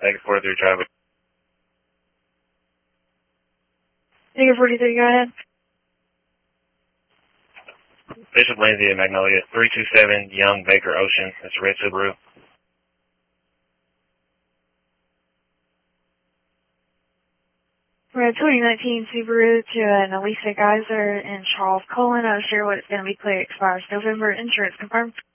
Take it 43, traffic. Take it 43, go ahead. Bishop Lindsay at Magnolia, 327 Young Baker Ocean. That's a red Subaru. We're at 2019 Subaru to an Elisa Geyser in Charles Cullen. I was sure what it's going to be. Clear expires November. Insurance confirmed.